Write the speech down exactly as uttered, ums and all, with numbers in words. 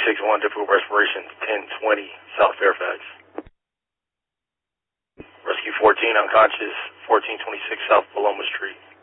six one, difficult respiration, ten twenty, South Fairfax. Rescue fourteen, unconscious, fourteen twenty-six South Paloma Street.